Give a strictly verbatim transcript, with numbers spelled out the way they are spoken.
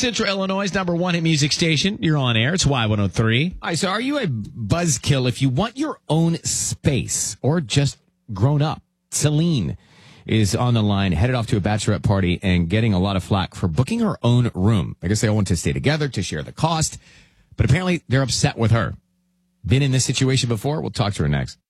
Central Illinois' number one hit music station. You're on air. It's Y one oh three. All right, so are you a buzzkill if you want your own space or just grown up? Celine is on the line, headed off to a bachelorette party and getting a lot of flack for booking her own room. I guess they all want to stay together to share the cost, but apparently they're upset with her. Been in this situation before? We'll talk to her next.